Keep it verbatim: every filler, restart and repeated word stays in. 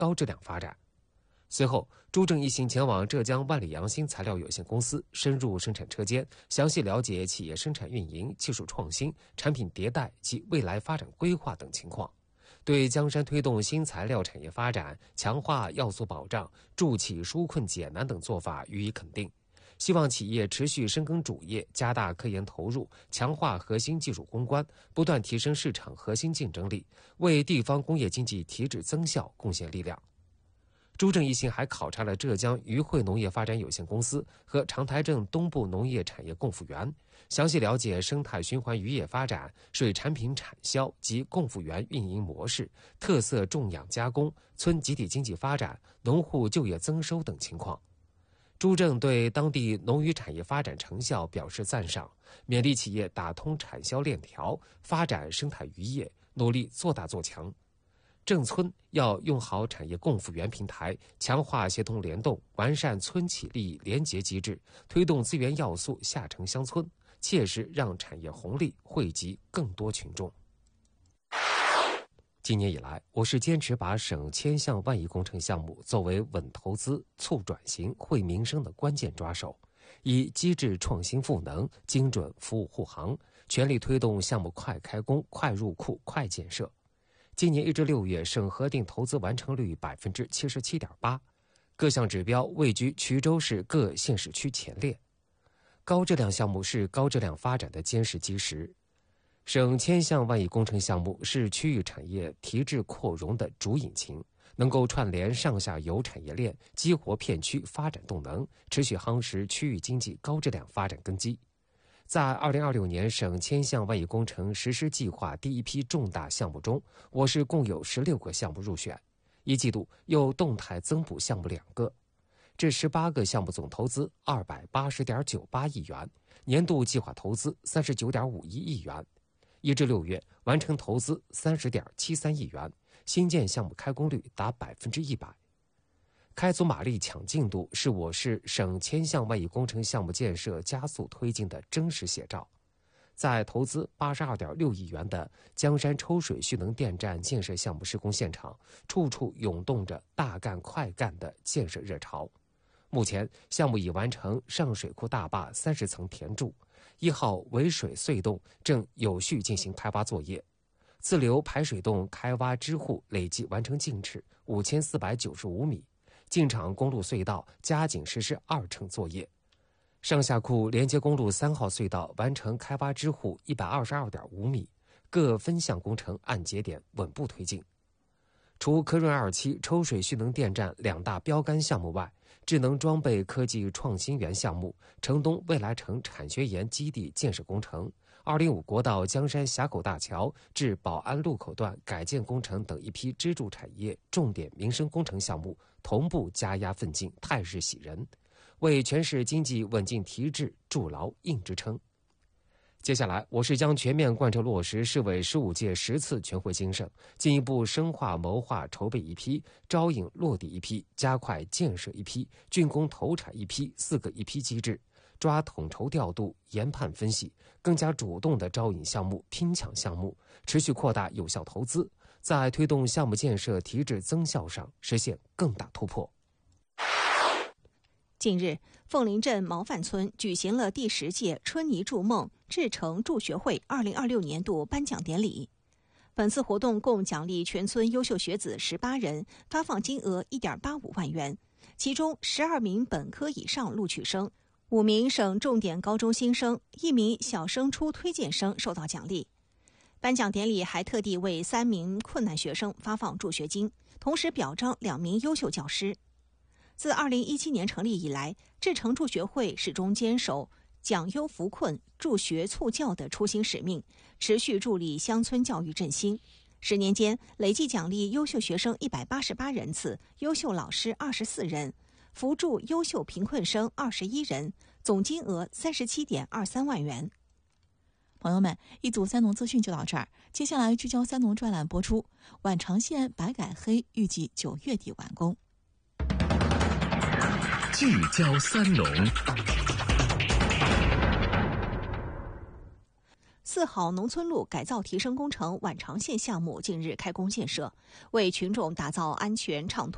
高质量发展。随后，朱正一行前往浙江万里洋新材料有限公司，深入生产车间，详细了解企业生产运营、技术创新、产品迭代及未来发展规划等情况，对江山推动新材料产业发展、强化要素保障、助企纾困解难等做法予以肯定。希望企业持续深耕主业，加大科研投入，强化核心技术攻关，不断提升市场核心竞争力，为地方工业经济提质增效贡献力量。朱正一行还考察了浙江余汇农业发展有限公司和长台镇东部农业产业共复园，详细了解生态循环渔业发展、水产品产销及共复园运营模式、特色种养加工、村集体经济发展、农户就业增收等情况。朱正对当地农渔产业发展成效表示赞赏，勉励企业打通产销链条，发展生态渔业，努力做大做强。郑村要用好产业共复园平台，强化协同联动，完善村企利益联结机制，推动资源要素下沉乡村，切实让产业红利惠及更多群众。今年以来，我市坚持把省千项万亿工程项目作为稳投资、促转型、惠民生的关键抓手，以机制创新赋能、精准服务护航，全力推动项目快开工、快入库、快建设。今年一至六月，省核定投资完成率百分之七十七点八，各项指标位居衢州市各县市区前列。高质量项目是高质量发展的坚实基石。省千项万亿工程项目是区域产业提质扩容的主引擎，能够串联上下游产业链，激活片区发展动能，持续夯实区域经济高质量发展根基。在二零二六年省千项万亿工程实施计划第一批重大项目中，我市共有十六个项目入选，一季度又动态增补项目两个，这十八个项目总投资二百八十点九八亿元，年度计划投资三十九点五一亿元。一至六月完成投资三十点七三亿元，新建项目开工率达百分之一百。开足马力抢进度是我市省千项万亿工程项目建设加速推进的真实写照。在投资八十二点六亿元的江山抽水蓄能电站建设项目施工现场，处处涌动着大干快干的建设热潮。目前，项目已完成上水库大坝三十层填筑，一号围水隧洞正有序进行开挖作业，自流排水洞开挖支户累计完成净尺五千四百九十五米，进场公路隧道加紧实施二乘作业，上下库连接公路三号隧道完成开挖支户一百二十二点五米，各分项工程按节点稳步推进。除科润二期抽水蓄能电站两大标杆项目外，智能装备科技创新园项目、城东未来城产学研基地建设工程、二零五国道江山峡口大桥至宝安路口段改建工程等一批支柱产业重点民生工程项目同步加压奋进，态势喜人，为全市经济稳进提质筑牢硬支撑。接下来，我市将全面贯彻落实市委十五届十次全会精神，进一步深化谋划筹备一批、招引落地一批、加快建设一批、竣工投产一批四个一批机制，抓统筹调度、研判分析，更加主动地招引项目、拼抢项目，持续扩大有效投资，在推动项目建设提质增效上实现更大突破。 近日，凤林镇毛范村举行了第十届春泥筑梦志诚助学会二零二六年度颁奖典礼。本次活动共奖励全村优秀学子十八人，发放金额一点八五万元，其中十二名本科以上录取生、五名省重点高中新生、一名小升初推荐生受到奖励。颁奖典礼还特地为三名困难学生发放助学金，同时表彰两名优秀教师。自二零一七年成立以来，志诚助学会始终坚守奖优扶困、助学促教的初心使命，持续助力乡村教育振兴。十年间，累计奖励优秀学生一百八十八人次，优秀老师二十四人，扶助优秀贫困生二十一人，总金额三十七点二三万元。 朋友们，一组三农资讯就到这儿，接下来聚焦三农专栏播出。宛长线白改黑预计九月底完工。 聚焦三农。 四好农村路改造提升工程宛长线项目近日开工建设，为群众打造安全畅通